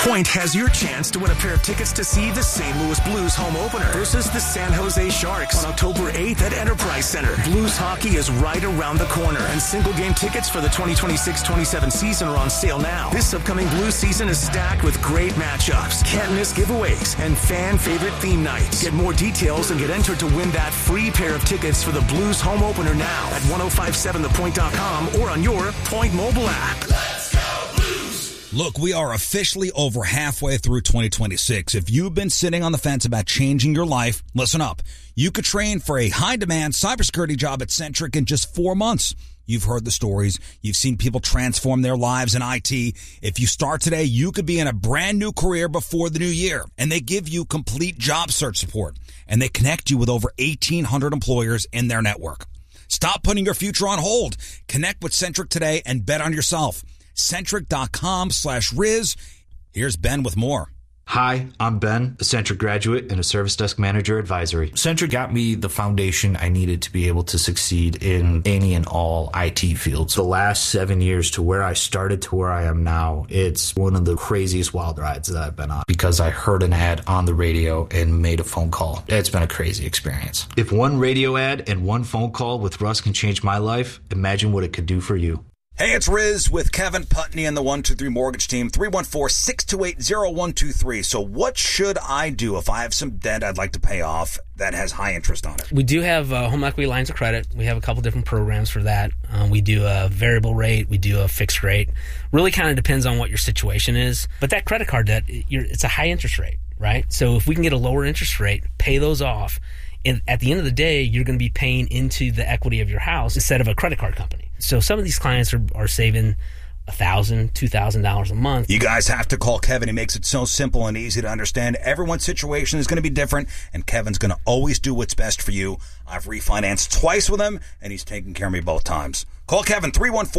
Point has your chance to win a pair of tickets to see the St. Louis Blues home opener versus the San Jose Sharks on October 8th at Enterprise Center. Blues hockey is right around the corner, and single-game tickets for the 2026-27 season are on sale now. This upcoming Blues season is stacked with great matchups, can't-miss giveaways, and fan-favorite theme nights. Get more details and get entered to win that free pair of tickets for the Blues home opener now at 1057thepoint.com or on your Point mobile app. Let's go Blues! Look, we are officially over halfway through 2026. If you've been sitting on the fence about changing your life, listen up. You could train for a high-demand cybersecurity job at Centric in just 4 months. You've heard the stories. You've seen people transform their lives in IT. If you start today, you could be in a brand new career before the new year. And they give you complete job search support. And they connect you with over 1,800 employers in their network. Stop putting your future on hold. Connect with Centric today and bet on yourself. Centric.com/Riz. Here's Ben with more. Hi, I'm Ben, a Centric graduate and a Service Desk Manager Advisory. Centric got me the foundation I needed to be able to succeed in any and all IT fields. The last 7 years to where I started to where I am now, it's one of the craziest wild rides that I've been on because I heard an ad on the radio and made a phone call. It's been a crazy experience. If one radio ad and one phone call with Russ can change my life, imagine what it could do for you. Hey, it's Riz with Kevin Putney and the 123 Mortgage Team, 314-628-0123. So what should I do if I have some debt I'd like to pay off that has high interest on it? We do have home equity lines of credit. We have a couple different programs for that. We do a variable rate. We do a fixed rate. Really kind of depends on what your situation is. But that credit card debt, it's a high interest rate, right? So if we can get a lower interest rate, pay those off, and at the end of the day, you're going to be paying into the equity of your house instead of a credit card company. So some of these clients are saving $1,000, $2,000 a month. You guys have to call Kevin. He makes it so simple and easy to understand. Everyone's situation is going to be different, and Kevin's going to always do what's best for you. I've refinanced twice with him, and he's taken care of me both times. Call Kevin,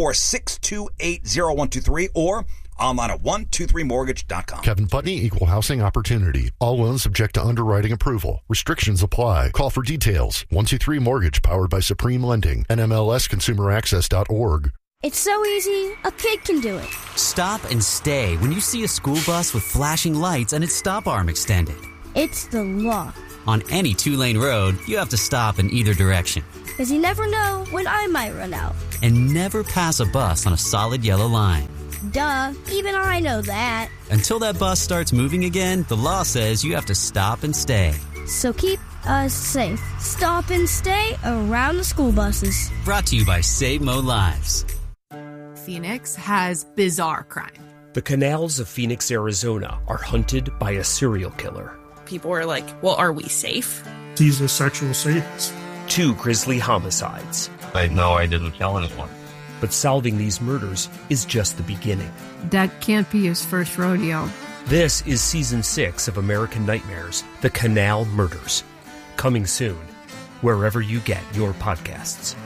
314-628-0123, or online at 123mortgage.com. Kevin Putney, Equal Housing Opportunity. All loans subject to underwriting approval. Restrictions apply. Call for details. 123 Mortgage, powered by Supreme Lending. NMLSconsumeraccess.org. It's so easy, a kid can do it. Stop and stay when you see a school bus with flashing lights and its stop arm extended. It's the law. On any two-lane road, you have to stop in either direction. Because you never know when I might run out. And never pass a bus on a solid yellow line. Duh, even I know that. Until that bus starts moving again, the law says you have to stop and stay. So keep us safe. Stop and stay around the school buses. Brought to you by Save Mo Lives. Phoenix has bizarre crime. The canals of Phoenix, Arizona are hunted by a serial killer. People were like, well, are we safe? He's a sexual sadist. 2 grisly homicides. I know I didn't kill anyone. But solving these murders is just the beginning. That can't be his first rodeo. This is Season 6 of American Nightmares, The Canal Murders. Coming soon, wherever you get your podcasts.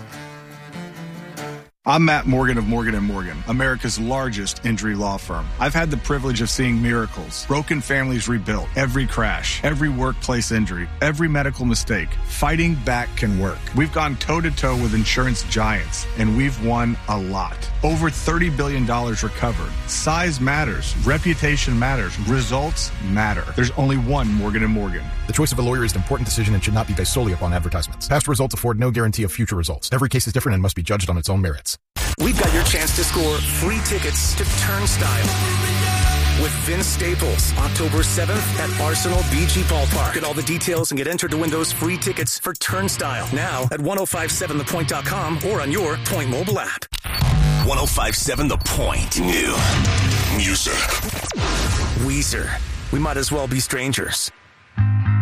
I'm Matt Morgan of Morgan & Morgan, America's largest injury law firm. I've had the privilege of seeing miracles, broken families rebuilt, every crash, every workplace injury, every medical mistake. Fighting back can work. We've gone toe-to-toe with insurance giants, and we've won a lot. Over $30 billion recovered. Size matters. Reputation matters. Results matter. There's only one Morgan & Morgan. The choice of a lawyer is an important decision and should not be based solely upon advertisements. Past results afford no guarantee of future results. Every case is different and must be judged on its own merits. We've got your chance to score free tickets to Turnstile with Vince Staples, October 7th at Arsenal BG Ballpark. Get all the details and get entered to win those free tickets for Turnstile now at 1057thepoint.com or on your Point mobile app. 1057 The Point. New music. Weezer. We might as well be strangers.